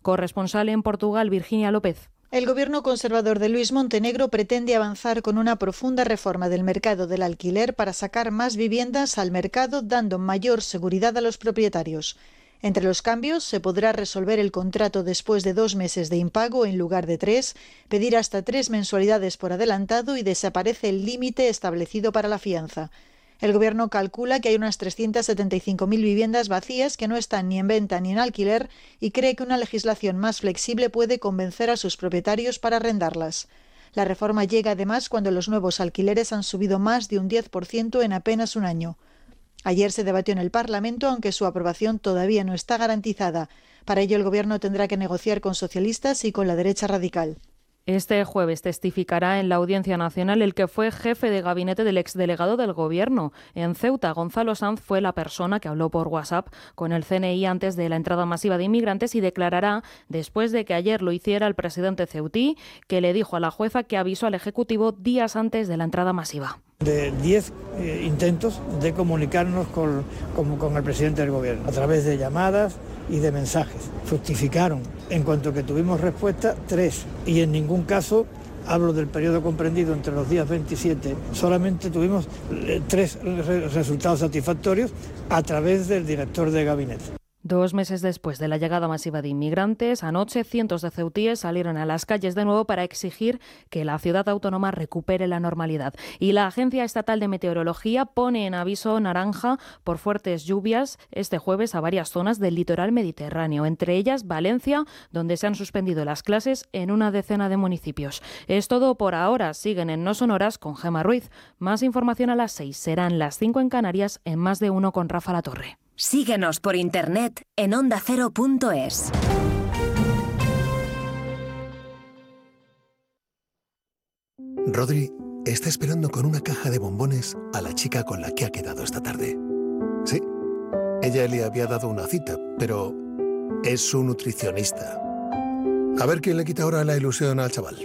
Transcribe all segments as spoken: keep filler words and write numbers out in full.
Corresponsal en Portugal, Virginia López. El gobierno conservador de Luis Montenegro pretende avanzar con una profunda reforma del mercado del alquiler para sacar más viviendas al mercado, dando mayor seguridad a los propietarios. Entre los cambios se podrá resolver el contrato después de dos meses de impago en lugar de tres, pedir hasta tres mensualidades por adelantado y desaparece el límite establecido para la fianza. El gobierno calcula que hay unas trescientas setenta y cinco mil viviendas vacías que no están ni en venta ni en alquiler y cree que una legislación más flexible puede convencer a sus propietarios para arrendarlas. La reforma llega además cuando los nuevos alquileres han subido más de un diez por ciento en apenas un año. Ayer se debatió en el Parlamento, aunque su aprobación todavía no está garantizada. Para ello, el gobierno tendrá que negociar con socialistas y con la derecha radical. Este jueves testificará en la Audiencia Nacional el que fue jefe de gabinete del exdelegado del Gobierno. En Ceuta, Gonzalo Sanz fue la persona que habló por WhatsApp con el C N I antes de la entrada masiva de inmigrantes y declarará, después de que ayer lo hiciera el presidente ceutí, que le dijo a la jueza que avisó al Ejecutivo días antes de la entrada masiva. De diez eh, intentos de comunicarnos con, con, con el presidente del Gobierno, a través de llamadas y de mensajes. Fructificaron, en cuanto que tuvimos respuesta, tres, y en ningún caso, hablo del periodo comprendido entre los días veintisiete, solamente tuvimos eh, tres re- resultados satisfactorios a través del director de gabinete. Dos meses después de la llegada masiva de inmigrantes, anoche cientos de ceutíes salieron a las calles de nuevo para exigir que la ciudad autónoma recupere la normalidad. Y la Agencia Estatal de Meteorología pone en aviso naranja por fuertes lluvias este jueves a varias zonas del litoral mediterráneo, entre ellas Valencia, donde se han suspendido las clases en una decena de municipios. Es todo por ahora. Siguen en No Sonoras con Gemma Ruiz. Más información a las seis. Serán las cinco en Canarias en Más de Uno con Rafa Latorre. Síguenos por internet en onda cero punto es. Rodri está esperando con una caja de bombones a la chica con la que ha quedado esta tarde. Sí, ella le había dado una cita, pero es su nutricionista. A ver quién le quita ahora la ilusión al chaval.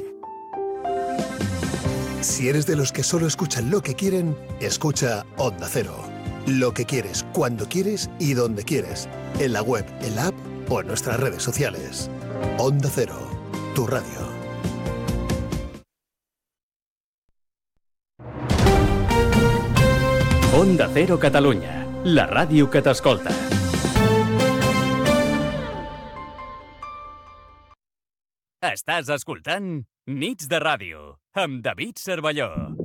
Si eres de los que solo escuchan lo que quieren, escucha Onda Cero. Lo que quieres, cuando quieres y donde quieres. En la web, en la app o en nuestras redes sociales. Onda Cero, tu radio. Onda Cero Catalunya, la ràdio que t'escolta. Estàs escoltant Nits de Ràdio amb David Cervelló.